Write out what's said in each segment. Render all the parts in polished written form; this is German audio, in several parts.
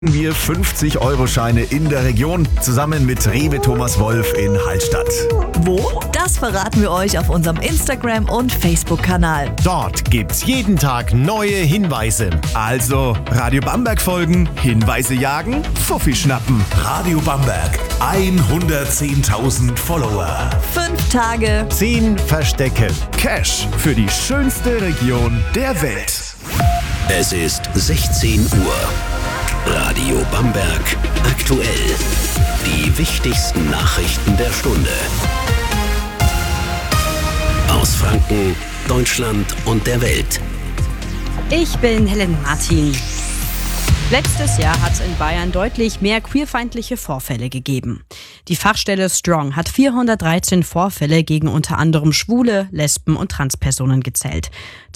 Wir 50-Euro-Scheine in der Region zusammen mit Rewe Thomas Wolf in Hallstatt. Wo? Das verraten wir euch auf unserem Instagram- und Facebook-Kanal. Dort gibt's jeden Tag neue Hinweise. Also Radio Bamberg folgen, Hinweise jagen, Fuffi schnappen. Radio Bamberg, 110.000 Follower. 5 Tage. 10 Verstecke. Cash für die schönste Region der Welt. Es ist 16 Uhr. Radio Bamberg aktuell. Die wichtigsten Nachrichten der Stunde. Aus Franken, Deutschland und der Welt. Ich bin Helen Martin. Letztes Jahr hat es in Bayern deutlich mehr queerfeindliche Vorfälle gegeben. Die Fachstelle Strong hat 413 Vorfälle gegen unter anderem Schwule, Lesben und Transpersonen gezählt.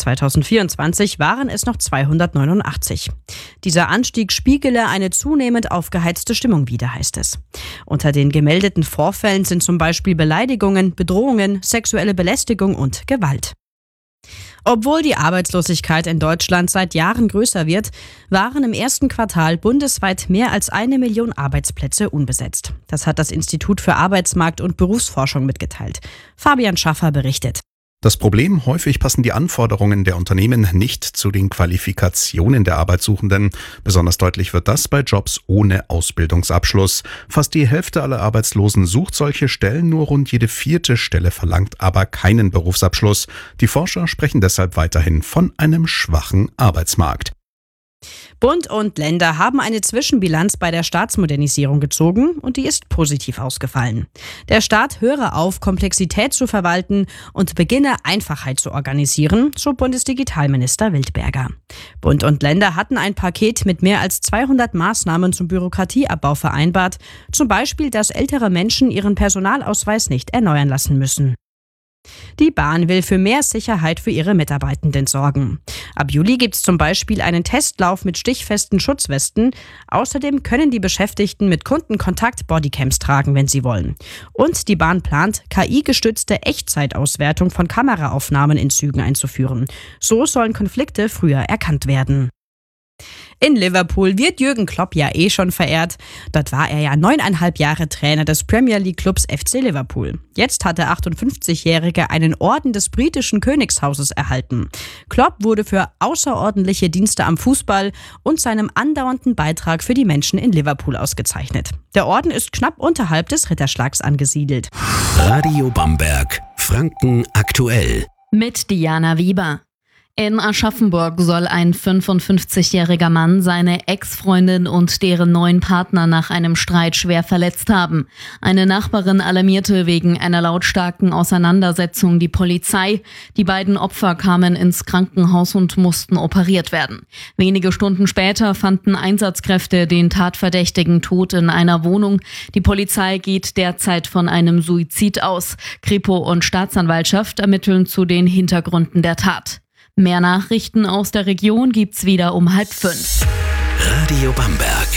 2024 waren es noch 289. Dieser Anstieg spiegele eine zunehmend aufgeheizte Stimmung wider, heißt es. Unter den gemeldeten Vorfällen sind zum Beispiel Beleidigungen, Bedrohungen, sexuelle Belästigung und Gewalt. Obwohl die Arbeitslosigkeit in Deutschland seit Jahren größer wird, waren im ersten Quartal bundesweit mehr als 1 Million Arbeitsplätze unbesetzt. Das hat das Institut für Arbeitsmarkt- und Berufsforschung mitgeteilt. Fabian Schaffer berichtet. Das Problem: häufig passen die Anforderungen der Unternehmen nicht zu den Qualifikationen der Arbeitssuchenden. Besonders deutlich wird das bei Jobs ohne Ausbildungsabschluss. Fast die Hälfte aller Arbeitslosen sucht solche Stellen, nur rund jede 4. Stelle verlangt aber keinen Berufsabschluss. Die Forscher sprechen deshalb weiterhin von einem schwachen Arbeitsmarkt. Bund und Länder haben eine Zwischenbilanz bei der Staatsmodernisierung gezogen und die ist positiv ausgefallen. Der Staat höre auf, Komplexität zu verwalten und beginne, Einfachheit zu organisieren, so Bundesdigitalminister Wildberger. Bund und Länder hatten ein Paket mit mehr als 200 Maßnahmen zum Bürokratieabbau vereinbart, zum Beispiel, dass ältere Menschen ihren Personalausweis nicht erneuern lassen müssen. Die Bahn will für mehr Sicherheit für ihre Mitarbeitenden sorgen. Ab Juli gibt es zum Beispiel einen Testlauf mit stichfesten Schutzwesten. Außerdem können die Beschäftigten mit Kundenkontakt Bodycams tragen, wenn sie wollen. Und die Bahn plant, KI-gestützte Echtzeitauswertung von Kameraaufnahmen in Zügen einzuführen. So sollen Konflikte früher erkannt werden. In Liverpool wird Jürgen Klopp ja schon verehrt. Dort war er ja 9,5 Jahre Trainer des Premier League Clubs FC Liverpool. Jetzt hat der 58-Jährige einen Orden des britischen Königshauses erhalten. Klopp wurde für außerordentliche Dienste am Fußball und seinem andauernden Beitrag für die Menschen in Liverpool ausgezeichnet. Der Orden ist knapp unterhalb des Ritterschlags angesiedelt. Radio Bamberg, Franken aktuell. Mit Diana Wieber. In Aschaffenburg soll ein 55-jähriger Mann seine Ex-Freundin und deren neuen Partner nach einem Streit schwer verletzt haben. Eine Nachbarin alarmierte wegen einer lautstarken Auseinandersetzung die Polizei. Die beiden Opfer kamen ins Krankenhaus und mussten operiert werden. Wenige Stunden später fanden Einsatzkräfte den Tatverdächtigen tot in einer Wohnung. Die Polizei geht derzeit von einem Suizid aus. Kripo und Staatsanwaltschaft ermitteln zu den Hintergründen der Tat. Mehr Nachrichten aus der Region gibt's wieder um 4:30. Radio Bamberg.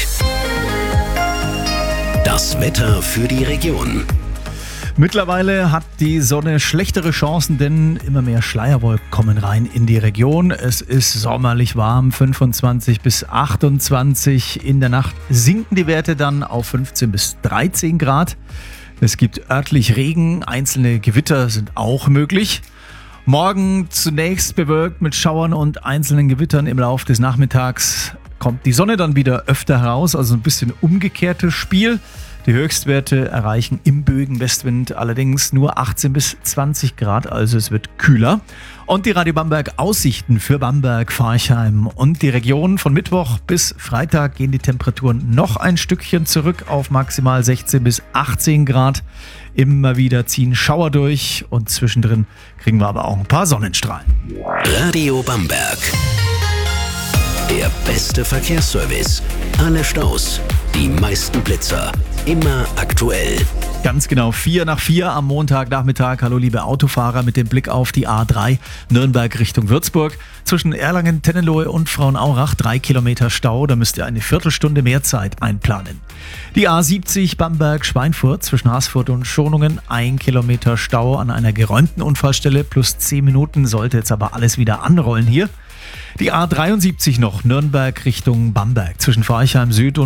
Das Wetter für die Region. Mittlerweile hat die Sonne schlechtere Chancen, denn immer mehr Schleierwolken kommen rein in die Region. Es ist sommerlich warm, 25 bis 28. In der Nacht sinken die Werte dann auf 15 bis 13 Grad. Es gibt örtlich Regen, einzelne Gewitter sind auch möglich. Morgen zunächst bewölkt mit Schauern und einzelnen Gewittern. Im Laufe des Nachmittags kommt die Sonne dann wieder öfter heraus, also ein bisschen umgekehrtes Spiel. Die Höchstwerte erreichen im Bögen-Westwind allerdings nur 18 bis 20 Grad, also es wird kühler. Und die Radio Bamberg Aussichten für Bamberg, Forchheim und die Region: von Mittwoch bis Freitag gehen die Temperaturen noch ein Stückchen zurück auf maximal 16 bis 18 Grad. Immer wieder ziehen Schauer durch und zwischendrin kriegen wir aber auch ein paar Sonnenstrahlen. Radio Bamberg. Der beste Verkehrsservice. Alle Staus, die meisten Blitzer. Immer aktuell. Ganz genau, 4:04 am Montagnachmittag. Hallo liebe Autofahrer, mit dem Blick auf die A3 Nürnberg Richtung Würzburg. Zwischen Erlangen, Tennenlohe und Frauenaurach 3 Kilometer Stau. Da müsst ihr eine Viertelstunde mehr Zeit einplanen. Die A70 Bamberg-Schweinfurt zwischen Haßfurt und Schonungen 1 Kilometer Stau an einer geräumten Unfallstelle plus 10 Minuten. Sollte jetzt aber alles wieder anrollen hier. Die A73 noch, Nürnberg Richtung Bamberg, zwischen Forchheim Süd und